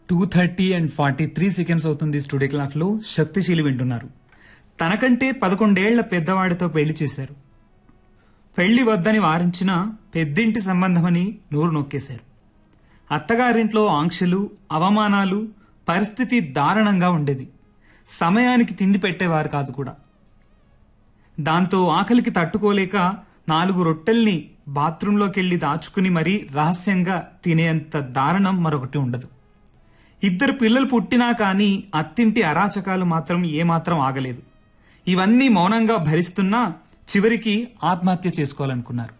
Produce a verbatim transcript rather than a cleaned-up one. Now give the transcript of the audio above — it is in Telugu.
Two thirty and forty three seconds అవుతుంది స్టూడియో క్లాక్ లో. శక్తిశీలి వింటున్నారు. తనకంటే పదకొండేళ్ల పెద్దవాడితో పెళ్లి చేశారు. పెళ్లి వద్దని వారించిన పెద్దింటి సంబంధమని నోరు నొక్కేశారు. అత్తగారింట్లో ఆంక్షలు, అవమానాలు, పరిస్థితి దారుణంగా ఉండేది. సమయానికి తిండి పెట్టేవారు కాదు కూడా. దాంతో ఆకలికి తట్టుకోలేక నాలుగు రొట్టెల్ని బాత్రూంలోకెళ్లి దాచుకుని మరీ రహస్యంగా తినేంత దారుణం మరొకటి ఉండదు. ఇద్దరు పిల్లలు పుట్టినా కానీ అత్తింటి అరాచకాలు మాత్రం ఏమాత్రం ఆగలేదు. ఇవన్నీ మౌనంగా భరిస్తున్నా చివరికి ఆత్మహత్య చేసుకోవాలనుకున్నారు.